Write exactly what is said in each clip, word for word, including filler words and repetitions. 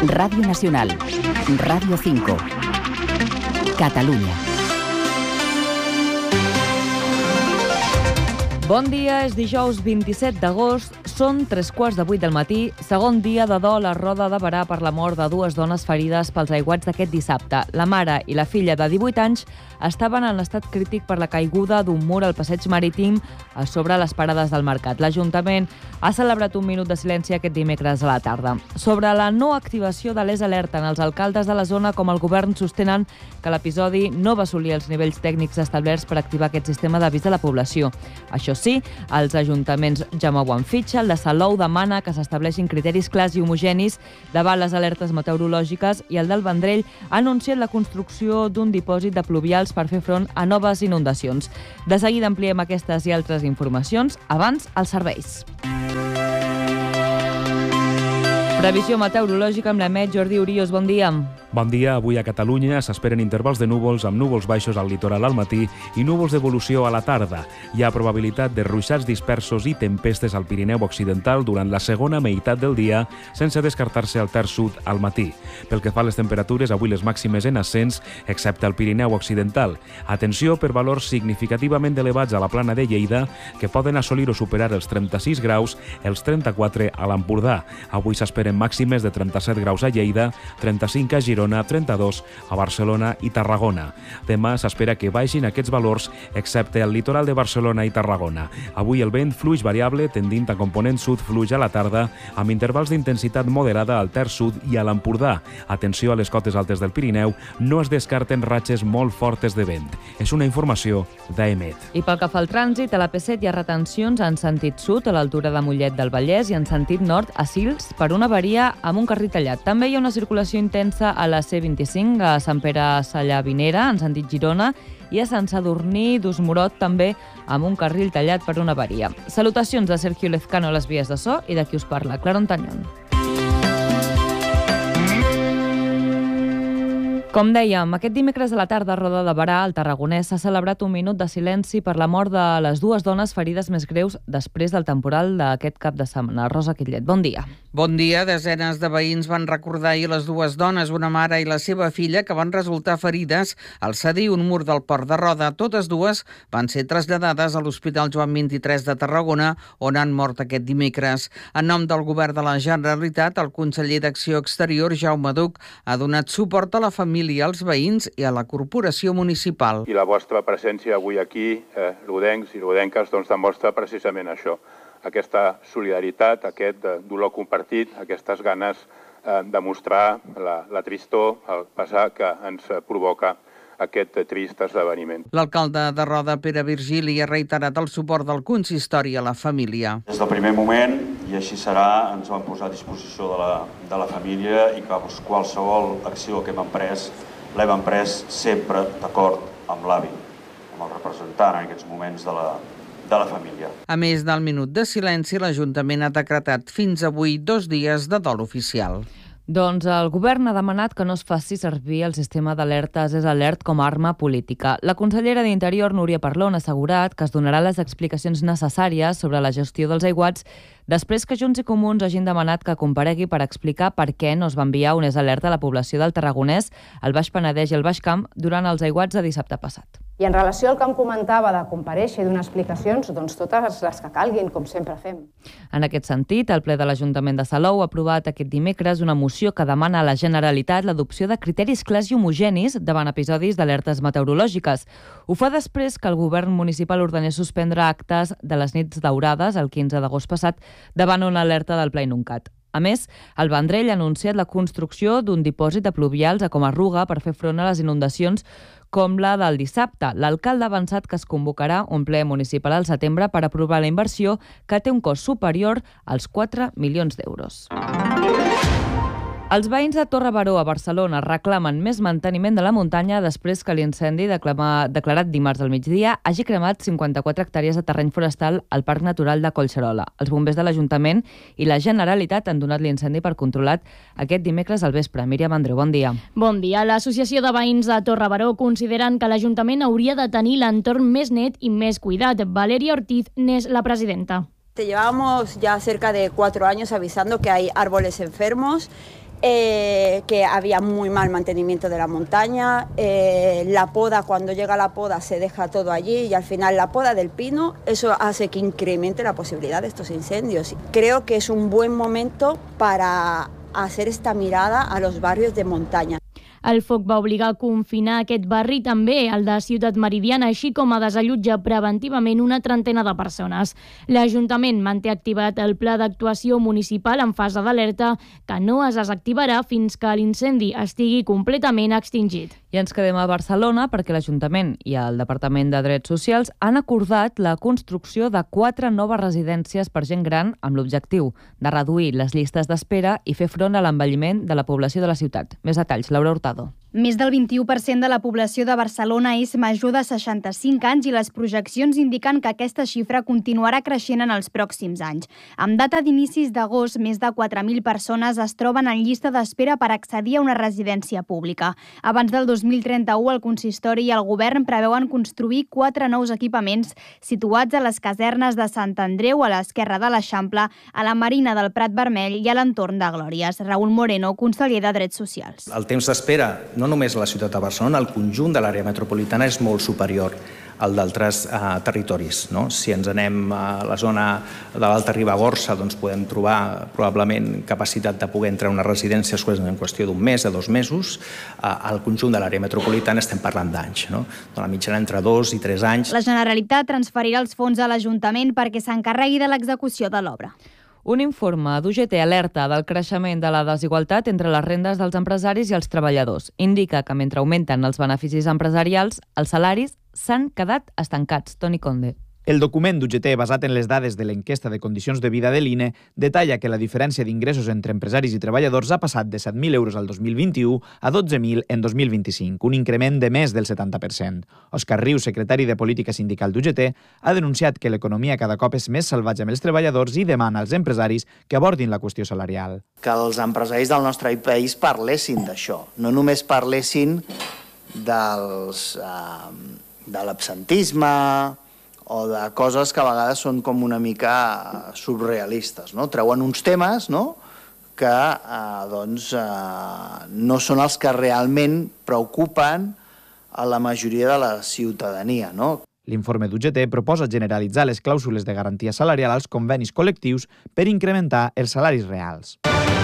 Radio Nacional, Radio cinco, Catalunya. Bon dia, és dijous vint-i-set d'agost, són tres quarts de vuit del matí, segon dia de dol a Roda de Berà per la mort de dues dones ferides pels aiguats d'aquest dissabte. La mare i la filla de divuit anys estaven en estat crític per la caiguda d'un mur al passeig marítim a sobre les parades del mercat. L'Ajuntament ha celebrat un minut de silenci aquest dimecres a la tarda. Sobre la no activació de les alertes, els alcaldes de la zona com el govern sostenen que l'episodi no va assolir els nivells tècnics establerts per activar aquest sistema d'avís de la població. Això sí, els ajuntaments ja mouen fitxa. El de Salou demana que s'estableixin criteris clars i homogenis davant les alertes meteorològiques i el del Vendrell ha anunciat la construcció d'un dipòsit de pluvials per fer front a noves inundacions. De seguida ampliem aquestes i altres informacions. Abans, els serveis. Previsió meteorològica amb l'Emet Jordi Urios. Bon dia. Bon dia. Avui a Catalunya s'esperen intervals de núvols amb núvols baixos al litoral al matí i núvols d'evolució a la tarda. Hi ha probabilitat de ruixats dispersos i tempestes al Pirineu Occidental durant la segona meitat del dia, sense descartar-se el terç sud al matí. Pel que fa a les temperatures, avui les màximes en ascens, excepte al Pirineu Occidental. Atenció per valors significativament elevats a la plana de Lleida, que poden assolir o superar els trenta-sis graus, els trenta-quatre a l'Empordà. Avui s'esperen màximes de trenta-set graus a Lleida, trenta-cinc a Girona, trenta-dos a Barcelona i Tarragona. Demà s'espera que baixin aquests valors, excepte al litoral de Barcelona i Tarragona. Avui el vent fluix variable, tendint a component sud fluix a la tarda, amb intervals d'intensitat moderada al terç sud i a l'Empordà. Atenció a les cotes altes del Pirineu, no es descarten ratxes molt fortes de vent. És una informació d'Emet. I pel que fa al trànsit, a la P set hi ha retencions en sentit sud, a l'altura de Mollet del Vallès, i en sentit nord, a Sils, per una avaria amb un carril tallat. També hi ha una circulació intensa a la C vint-i-cinc, a Sant Pere Sallavinera, en sentit Girona, i a Sant Sadurní d'Usmorot, també amb un carril tallat per una avaria. Salutacions de Sergio Lezcano a les vies de so i de qui us parla, Clara Ontañón. Com dèiem, aquest dimecres a la tarda a Roda de Berà, al Tarragonès, s'ha celebrat un minut de silenci per la mort de les dues dones ferides més greus després del temporal d'aquest cap de setmana. Rosa Quillet, bon dia. Bon dia. Desenes de veïns van recordar ahir les dues dones, una mare i la seva filla, que van resultar ferides al cedir un mur del Port de Roda. Totes dues van ser traslladades a l'Hospital Joan vint-i-tres de Tarragona, on han mort aquest dimecres. En nom del govern de la Generalitat, el conseller d'Acció Exterior, Jaume Duch, ha donat suport a la família, als veïns i a la corporació municipal. I la vostra presència avui aquí, eh, rodencs i rodenques, doncs demostra precisament això, aquesta solidaritat, aquest dolor compartit, aquestes ganes eh, de mostrar la, la tristor, el pesar que ens provoca aquest trist esdeveniment. L'alcalde de Roda, Pere Virgili, ha reiterat el suport del consistori a la família. Des del primer moment, i així serà, ens vam posar a disposició de la, de la família i que qualsevol acció que hem emprès, l'hem emprès sempre d'acord amb l'avi, amb el representant en aquests moments de la, de la família. A més del minut de silenci, l'Ajuntament ha decretat fins avui dos dies de dol oficial. Doncs el govern ha demanat que no es faci servir el sistema d'alertes és alert com a arma política. La consellera d'Interior, Núria Parlon, ha assegurat que es donarà les explicacions necessàries sobre la gestió dels aiguats després que Junts i Comuns hagin demanat que comparegui per explicar per què no es va enviar un és alerta a la població del Tarragonès, el Baix Penedès i el Baix Camp durant els aiguats de dissabte passat. I en relació al que em comentava de comparèixer i donar explicacions, doncs totes les que calguin, com sempre fem. En aquest sentit, el ple de l'Ajuntament de Salou ha aprovat aquest dimecres una moció que demana a la Generalitat l'adopció de criteris clars i homogenis davant episodis d'alertes meteorològiques. Ho fa després que el govern municipal ordenés suspendre actes de les nits daurades el quinze d'agost passat davant una alerta del Pla Inuncat. A més, el Vendrell ha anunciat la construcció d'un dipòsit de pluvials a Comarruga per fer front a les inundacions com la del dissabte. L'alcalde ha avançat que es convocarà un ple municipal al setembre per aprovar la inversió, que té un cost superior als quatre milions d'euros. Els veïns de Torre Baró, a Barcelona, reclamen més manteniment de la muntanya després que l'incendi declarat dimarts al migdia hagi cremat cinquanta-quatre hectàrees de terreny forestal al Parc Natural de Collserola. Els bombers de l'Ajuntament i la Generalitat han donat l'incendi per controlat aquest dimecres al vespre. Míriam Andreu, bon dia. Bon dia. L'Associació de Veïns de Torre Baró consideren que l'Ajuntament hauria de tenir l'entorn més net i més cuidat. Valeria Ortiz n'és la presidenta. Llevábamos ya cerca de cuatro años avisando que hay árboles enfermos, eh, que había muy mal mantenimiento de la montaña, eh, la poda, cuando llega la poda se deja todo allí y al final la poda del pino, eso hace que incremente la posibilidad de estos incendios. Creo que es un buen momento para hacer esta mirada a los barrios de montaña. El foc va obligar a confinar aquest barri també, el de Ciutat Meridiana, així com a desallotjar preventivament una trentena de persones. L'Ajuntament manté activat el pla d'actuació municipal en fase d'alerta que no es desactivarà fins que l'incendi estigui completament extingit. I ens quedem a Barcelona perquè l'Ajuntament i el Departament de Drets Socials han acordat la construcció de quatre noves residències per gent gran amb l'objectiu de reduir les llistes d'espera i fer front a l'envelliment de la població de la ciutat. Més detalls, Laura Hurtado. Més del vint-i-u per cent de la població de Barcelona és major de seixanta-cinc anys i les projeccions indiquen que aquesta xifra continuarà creixent en els pròxims anys. Amb data d'inicis d'agost, més de quatre mil persones es troben en llista d'espera per accedir a una residència pública. Abans del dos mil trenta-u, el consistori i el govern preveuen construir quatre nous equipaments situats a les casernes de Sant Andreu, a l'esquerra de l'Eixample, a la Marina del Prat Vermell i a l'entorn de Glòries. Raül Moreno, conseller de Drets Socials. El temps d'espera, no només a la ciutat de Barcelona, el conjunt de l'àrea metropolitana és molt superior al d'altres eh, territoris. No? Si ens anem a la zona de l'Alta Ribagorça, doncs podem trobar probablement capacitat de poder entrar a una residència en qüestió d'un mes, de dos mesos. Eh, al conjunt de l'àrea metropolitana estem parlant d'anys, no? De la mitjana entre dos i tres anys. La Generalitat transferirà els fons a l'Ajuntament perquè s'encarregui de l'execució de l'obra. Un informe d'U G T alerta del creixement de la desigualtat entre les rendes dels empresaris i els treballadors. Indica que mentre augmenten els beneficis empresarials, els salaris s'han quedat estancats. Toni Conde. El document d'U G T, basat en les dades de l'enquesta de condicions de vida de l'I N E, detalla que la diferència d'ingressos entre empresaris i treballadors ha passat de set mil euros al dos mil vint-i-u a dotze mil en dos mil vint-i-cinc, un increment de més del setanta per cent. Òscar Rius, secretari de Política Sindical d'U G T, ha denunciat que l'economia cada cop és més salvatge amb els treballadors i demana als empresaris que abordin la qüestió salarial. Que els empresaris del nostre país parlessin d'això, no només parlessin dels, eh, de l'absentisme o de coses que a vegades són com una mica surrealistes, no? Treuen uns temes, no?, que eh, doncs, eh, no són els que realment preocupen a la majoria de la ciutadania, no? L'informe d'U G T proposa generalitzar les clàusules de garantia salarial als convenis col·lectius per incrementar els salaris reals.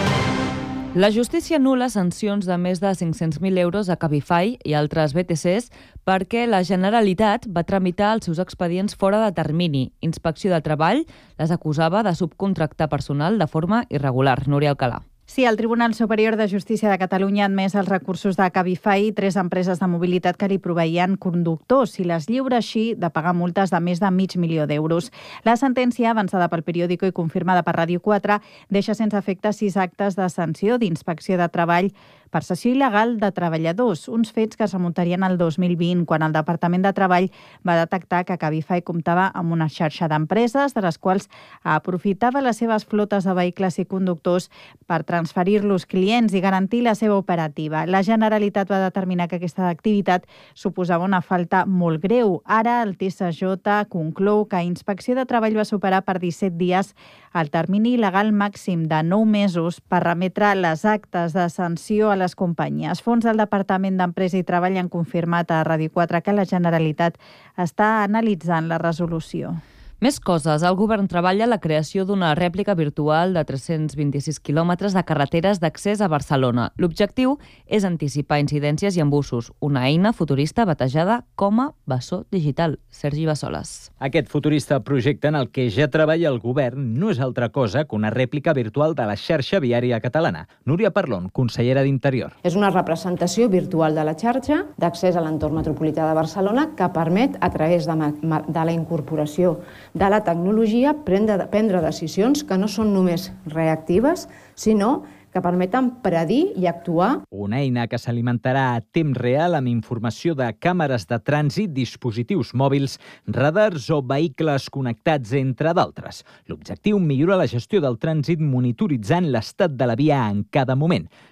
La justícia anul·la sancions de més de cinc-cents mil euros a Cabify i altres B T Cs perquè la Generalitat va tramitar els seus expedients fora de termini. Inspecció de Treball les acusava de subcontractar personal de forma irregular. Núria Alcalà. Sí, el Tribunal Superior de Justícia de Catalunya ha admès els recursos de Cabify i tres empreses de mobilitat que li proveïen conductors i les lliura així de pagar multes de més de mig milió d'euros. La sentència, avançada pel periòdico i confirmada per Ràdio quatre, deixa sense efecte sis actes de sanció d'inspecció de treball per cessió il·legal de treballadors, uns fets que es remuntarien al dos mil vint, quan el Departament de Treball va detectar que Cabify comptava amb una xarxa d'empreses, de les quals aprofitava les seves flotes de vehicles i conductors per transferir-los clients i garantir la seva operativa. La Generalitat va determinar que aquesta activitat suposava una falta molt greu. Ara el T S J conclou que Inspecció de Treball va superar per disset dies el termini legal màxim de nou mesos per remetre les actes de sanció a les companyies. Fons del Departament d'Empresa i Treball han confirmat a Ràdio quatre que la Generalitat està analitzant la resolució. Més coses. El govern treballa la creació d'una rèplica virtual de tres-cents vint-i-sis quilòmetres de carreteres d'accés a Barcelona. L'objectiu és anticipar incidències i embussos, una eina futurista batejada com a bessó digital. Sergi Bassoles. Aquest futurista projecte en el que ja treballa el govern no és altra cosa que una rèplica virtual de la xarxa viària catalana. Núria Parlon, consellera d'Interior. És una representació virtual de la xarxa d'accés a l'entorn metropolità de Barcelona que permet, a través de, de la incorporació de la tecnologia, prendre, prendre decisions que no són només reactives, sinó que permeten predir i actuar. Una eina que s'alimentarà a temps real amb informació de càmeres de trànsit, dispositius mòbils, radars o vehicles connectats, entre d'altres. L'objectiu, millorar la gestió del trànsit monitoritzant l'estat de la via en cada moment.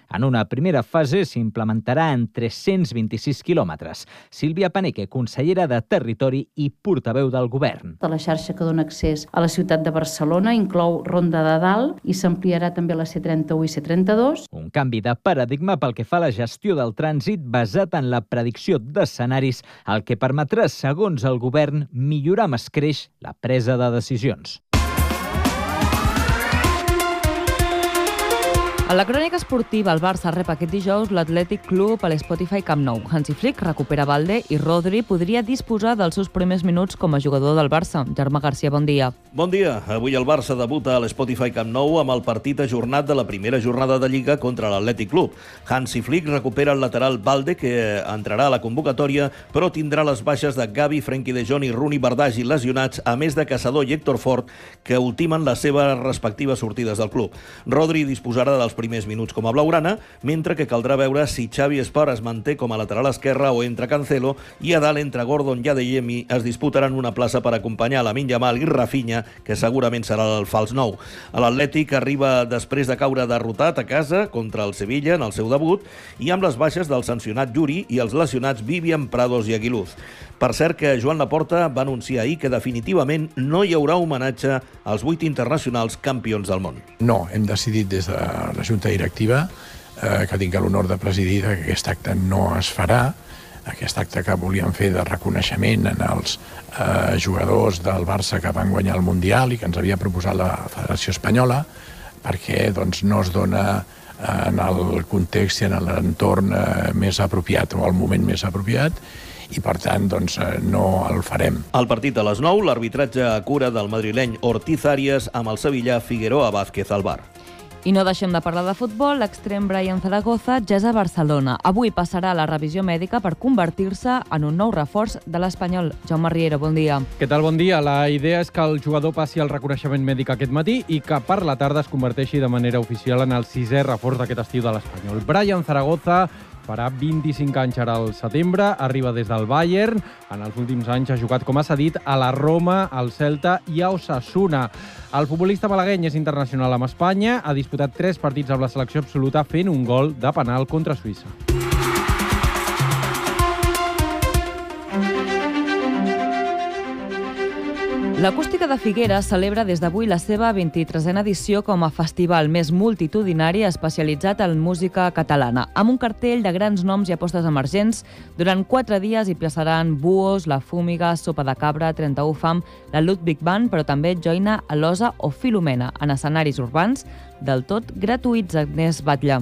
En una primera fase s'implementarà en tres-cents vint-i-sis quilòmetres. Sílvia Paneque, consellera de Territori i portaveu del govern. De la xarxa que dona accés a la ciutat de Barcelona inclou Ronda de Dalt i s'ampliarà també la C trenta-u i C trenta-dos. Un canvi de paradigma pel que fa a la gestió del trànsit basat en la predicció d'escenaris, el que permetrà, segons el govern, millorar amb escreix la presa de decisions. A la crònica esportiva, el Barça rep aquest dijous l'Atlètic Club a l'Spotify Camp Nou. Hansi Flick recupera Balde i Rodri podria disposar dels seus primers minuts com a jugador del Barça. Germà Garcia, bon dia. Bon dia. Avui el Barça debuta a l'Spotify Camp Nou amb el partit ajornat de la primera jornada de Lliga contra l'Atlètic Club. Hansi Flick recupera el lateral Balde, que entrarà a la convocatòria, però tindrà les baixes de Gavi, Frenkie de Jong i Rooney Bardghji lesionats, a més de Caçador i Héctor Fort, que ultimen les seves respectives sortides del club. Rodri disposarà dels primers minuts com a blaugrana, mentre que caldrà veure si Xavi Espar es manté com a lateral esquerre o entra Cancelo, i a dalt entre Gordon i Adeyemi es disputaran una plaça per acompanyar Lamine Yamal i Rafinha, que segurament serà el fals nou. L'Atlètic arriba després de caure derrotat a casa contra el Sevilla en el seu debut i amb les baixes del sancionat Yuri i els lesionats Vivian, Prados i Aguiluz. Per cert que Joan Laporta va anunciar ahir que definitivament no hi haurà homenatge als vuit internacionals campions del món. No, hem decidit des de la Junta Directiva, eh, que tinc l'honor de presidir, que aquest acte no es farà. Aquest acte que volíem fer de reconeixement en els eh, jugadors del Barça que van guanyar el Mundial i que ens havia proposat la Federació Espanyola, perquè doncs, no es dona eh, en el context i en l'entorn eh, més apropiat o el moment més apropiat, i per tant doncs, no el farem. Al partit a les nou, l'arbitratge a cura del madrileny Ortiz Arias amb el sevillà Figueroa Vázquez al bar. I no deixem de parlar de futbol, l'extrem Brian Zaragoza ja és a Barcelona. Avui passarà a la revisió mèdica per convertir-se en un nou reforç de l'Espanyol. Jaume Riera, bon dia. Què tal, bon dia? La idea és que el jugador passi el reconeixement mèdic aquest matí i que per la tarda es converteixi de manera oficial en el sisè reforç d'aquest estiu de l'Espanyol. Brian Zaragoza farà vint-i-cinc anys ara al setembre, arriba des del Bayern, en els últims anys ha jugat, com ha cedit, a la Roma, al Celta i a Osasuna. El futbolista malagueny és internacional amb Espanya, ha disputat tres partits amb la selecció absoluta fent un gol de penal contra Suïssa. L'Acústica de Figueres celebra des d'avui la seva vint-i-tresena edició com a festival més multitudinari especialitzat en música catalana. Amb un cartell de grans noms i apostes emergents, durant quatre dies hi plaçaran Buos, La Fúmiga, Sopa de Cabra, trenta-u Fam, la Ludwig Band, però també Joina, Alosa o Filomena, en escenaris urbans del tot gratuïts. Agnès Batlle.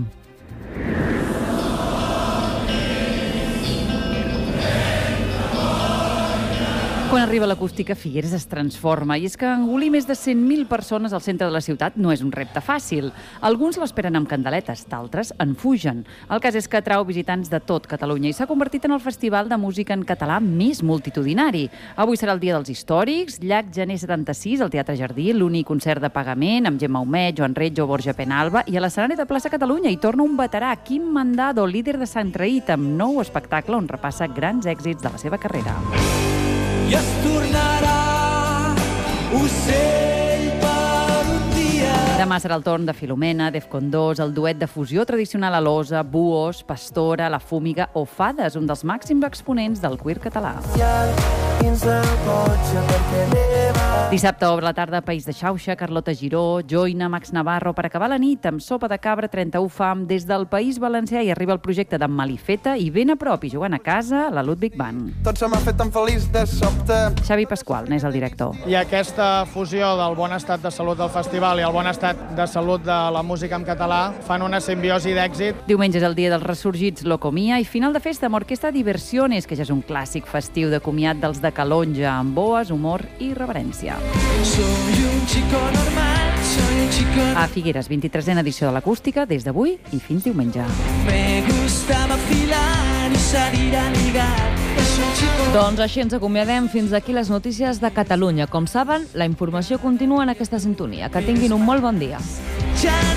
Quan arriba l'acústica, Figueres es transforma, i és que engolir més de cent mil persones al centre de la ciutat no és un repte fàcil. Alguns l'esperen amb candeletes, d'altres en fugen. El cas és que atrau visitants de tot Catalunya i s'ha convertit en el festival de música en català més multitudinari. Avui serà el dia dels històrics, Llac Gener setanta-sis, al Teatre Jardí, l'únic concert de pagament amb Gemma Humet, Joan Retjo, Borja Penalba, i a l'escenari de Plaça Catalunya hi torna un veterà, Quim Mandado, líder de Sant Traït, amb nou espectacle on repassa grans èxits de la seva carrera. I es tornarà ocell per un dia. Demà serà el torn de Filomena, Defcon dos, el duet de fusió tradicional Alosa, Buos, Pastora, La Fúmiga o Fades, un dels màxims exponents del cuir català. Dissabte obre la tarda País de Xauxa, Carlota Giró, Joina, Max Navarro, per acabar la nit amb Sopa de Cabra, trenta-u Fam. Des del País Valencià hi arriba el projecte de Malifeta i ben a prop i jugant a casa la Ludwig Band. Tot se m'ha fet tan feliç de sobte. Xavi Pasqual n'és el director. I aquesta fusió del bon estat de salut del festival i el bon estat de salut de la música en català fan una simbiosi d'èxit. Diumenge és el dia dels ressorgits Locomia i final de festa amb Orquestra Diversiones, que ja és un clàssic festiu de comiat dels de Calonja, amb boes, humor i reverència. Soy un chico normal, soy un chico... A Figueres, vint-i-tresena edició de l'Acústica, des d'avui i fins diumenge. Me gusta vacilar y salir a ligar. Doncs així ens acomiadem. Fins aquí les notícies de Catalunya. Com saben, la informació continua en aquesta sintonia. Que tinguin un molt bon dia.